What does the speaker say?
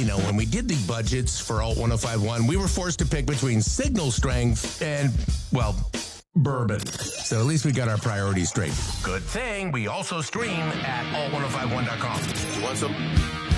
You know, when we did the budgets for Alt 1051, we were forced to pick between signal strength and, well, bourbon. So at least we got our priorities straight. Good thing we also stream at alt1051.com. You want some?